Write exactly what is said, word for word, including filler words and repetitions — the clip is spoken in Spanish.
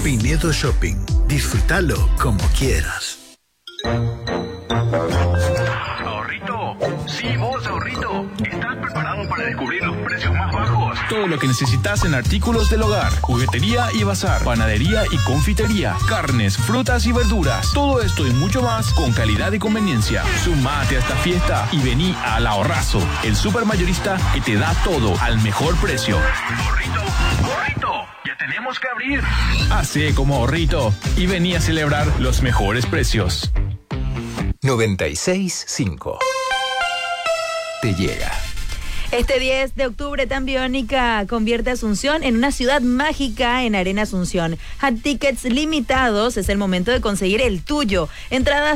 Pinedo Shopping. Disfrútalo como quieras. Ahorrito, sí vos, ahorrito, ¿estás preparado para descubrir los precios más bajos? Todo lo que necesitas en artículos del hogar, juguetería y bazar, panadería y confitería, carnes, frutas y verduras. Todo esto y mucho más con calidad y conveniencia. Sumate a esta fiesta y vení al Ahorrazo, el supermayorista que te da todo al mejor precio. Ahorrito, ahorrito, ya tenemos que abrir. Hacé como Ahorrito y vení a celebrar los mejores precios. noventa y seis punto cinco te llega. Este diez de octubre, Tan Biónica convierte Asunción en una ciudad mágica en Arena Asunción. Hat Tickets limitados, es el momento de conseguir el tuyo. Entradas